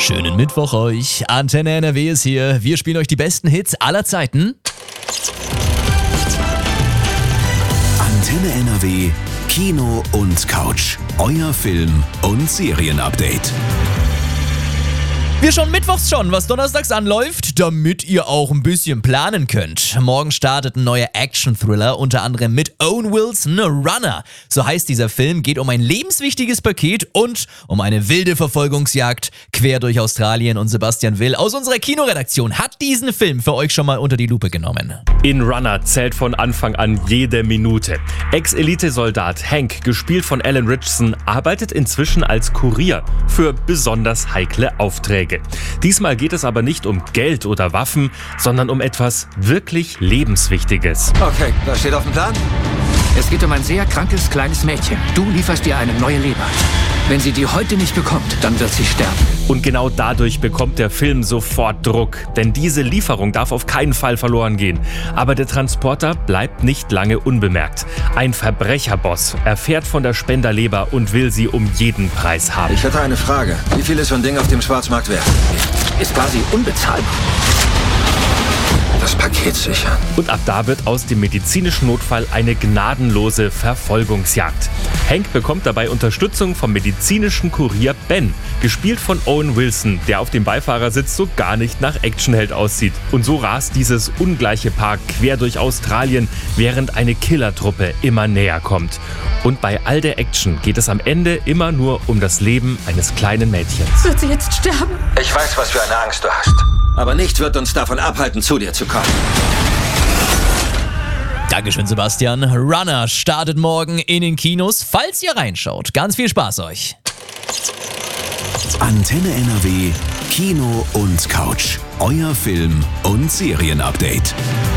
Schönen Mittwoch euch. Antenne NRW ist hier. Wir spielen euch die besten Hits aller Zeiten. Antenne NRW, Kino und Couch. Euer Film- und Serienupdate. Wir schauen mittwochs schon, was donnerstags anläuft, damit ihr auch ein bisschen planen könnt. Morgen startet ein neuer Action-Thriller, unter anderem mit Owen Wilson, Runner. So heißt dieser Film, geht um ein lebenswichtiges Paket und um eine wilde Verfolgungsjagd quer durch Australien. Und Sebastian Will aus unserer Kinoredaktion hat diesen Film für euch schon mal unter die Lupe genommen. In Runner zählt von Anfang an jede Minute. Ex-Elite-Soldat Hank, gespielt von Alan Ritchson, arbeitet inzwischen als Kurier für besonders heikle Aufträge. Diesmal geht es aber nicht um Geld oder Waffen, sondern um etwas wirklich Lebenswichtiges. Okay, was steht auf dem Plan? Es geht um ein sehr krankes kleines Mädchen. Du lieferst ihr eine neue Leber. Wenn sie die heute nicht bekommt, dann wird sie sterben. Und genau dadurch bekommt der Film sofort Druck, denn diese Lieferung darf auf keinen Fall verloren gehen. Aber der Transporter bleibt nicht lange unbemerkt. Ein Verbrecherboss erfährt von der Spenderleber und will sie um jeden Preis haben. Ich hätte eine Frage. Wie viel ist so ein Ding auf dem Schwarzmarkt wert? Ist quasi unbezahlbar. Das Paket sichern. Und ab da wird aus dem medizinischen Notfall eine gnadenlose Verfolgungsjagd. Hank bekommt dabei Unterstützung vom medizinischen Kurier Ben, gespielt von Owen Wilson, der auf dem Beifahrersitz so gar nicht nach Actionheld aussieht. Und so rast dieses ungleiche Paar quer durch Australien, während eine Killertruppe immer näher kommt. Und bei all der Action geht es am Ende immer nur um das Leben eines kleinen Mädchens. Wird sie jetzt sterben? Ich weiß, was für eine Angst du hast. Aber nichts wird uns davon abhalten, zu dir zu kommen. Dankeschön, Sebastian. Runner startet morgen in den Kinos. Falls ihr reinschaut, ganz viel Spaß euch. Antenne NRW, Kino und Couch. Euer Film- und Serienupdate.